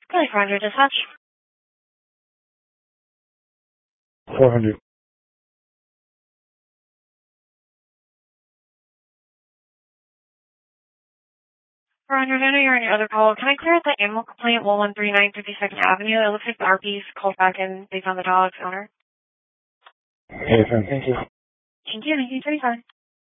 Probably 400 dispatch. 400. 400, I know you're on your other call. Can I clear out the animal complaint 1139 52nd Avenue? It looks like the RP's called back and they found the dog's owner. Okay, fine. Thank you. Thank you. 1935.